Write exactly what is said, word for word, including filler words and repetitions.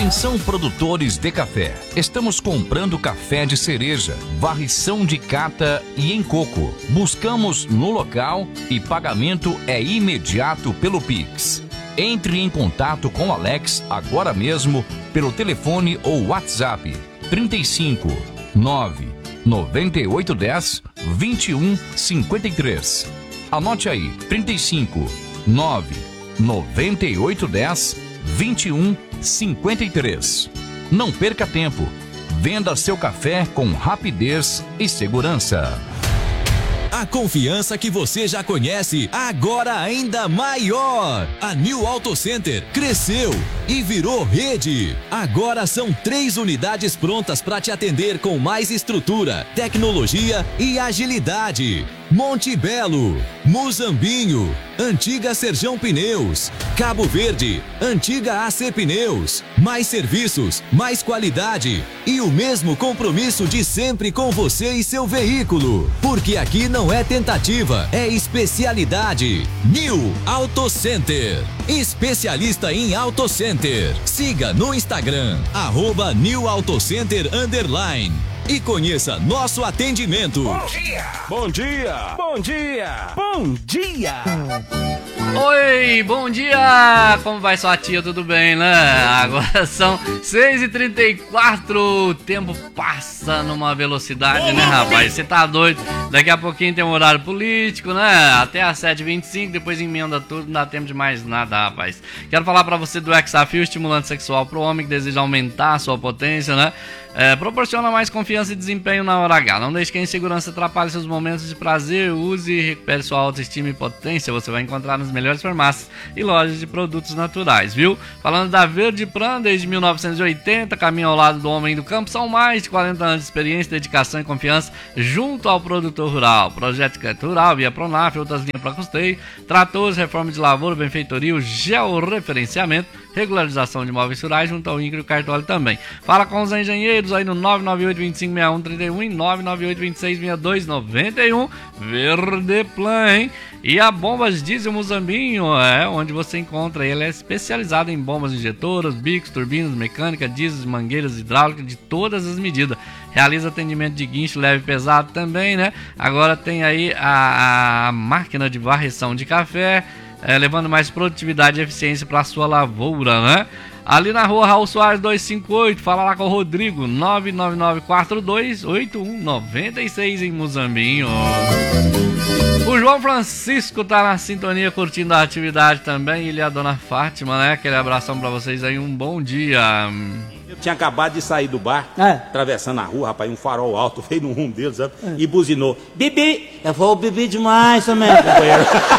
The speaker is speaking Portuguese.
Atenção, produtores de café. Estamos comprando café de cereja, varrição de cata e em coco. Buscamos no local e pagamento é imediato pelo Pix. Entre em contato com o Alex agora mesmo pelo telefone ou WhatsApp trinta e cinco, nove, noventa e oito, dez, vinte e um, cinquenta e três. Anote aí, trinta e cinco, nove, noventa e oito, dez, vinte e um, cinquenta e três. Não perca tempo. Venda seu café com rapidez e segurança. A confiança que você já conhece, agora ainda maior. A New Auto Center cresceu e virou rede. Agora são três unidades prontas para te atender com mais estrutura, tecnologia e agilidade. Monte Belo, Muzambinho, Antiga Serjão Pneus, Cabo Verde, Antiga A C Pneus. Mais serviços, mais qualidade e o mesmo compromisso de sempre com você e seu veículo. Porque aqui não é tentativa, é especialidade. New Auto Center, especialista em Auto Center. Siga no Instagram, arroba New Auto Center underline. E conheça nosso atendimento. Bom dia! Bom dia! Bom dia! Bom dia! Oi, bom dia! Como vai sua tia? Tudo bem, né? Agora são seis e trinta e quatro. O tempo passa numa velocidade, né, rapaz? Você tá doido? Daqui a pouquinho tem um horário político, né? Até às sete e vinte e cinco, depois emenda tudo, não dá tempo de mais nada, rapaz. Quero falar pra você do Hexafil, estimulante sexual pro homem que deseja aumentar a sua potência, né? É, proporciona mais confiança e desempenho na hora H. Não deixe que a insegurança atrapalhe seus momentos de prazer. Use e recupere sua autoestima e potência. Você vai encontrar nas melhores farmácias e lojas de produtos naturais, viu? Falando da Verde Plan, desde mil novecentos e oitenta, caminho ao lado do homem do campo. São mais de quarenta anos de experiência, dedicação e confiança junto ao produtor rural. Projeto Rural, via Pronaf, outras linhas para custeio, tratores, reforma de lavoura, benfeitoria, georreferenciamento, regularização de imóveis rurais junto ao INCRE e o cartório também. Fala com os engenheiros aí no nove nove oito, dois cinco, seis um, três um e nove nove oito, dois seis, seis dois, nove um. Verde Plan, hein? E a Bombas Diesel Muzambinho, é onde você encontra. Ele é especializado em bombas injetoras, bicos, turbinas, mecânica, diesel, mangueiras hidráulicas de todas as medidas. Realiza atendimento de guincho leve e pesado também, né? Agora tem aí a, a máquina de varreção de café, é, levando mais produtividade e eficiência para a sua lavoura, né? Ali na rua Raul Soares duzentos e cinquenta e oito, fala lá com o Rodrigo, nove nove nove quatro dois oito um nove seis em Muzambinho. O João Francisco tá na sintonia curtindo a atividade também, ele e a dona Fátima, né? Aquele abração pra vocês aí, um bom dia. Eu tinha acabado de sair do bar, é. atravessando a rua, rapaz, um farol alto, veio no rumo deles, sabe? É. E buzinou. Bibi! Eu vou beber demais também, companheiro.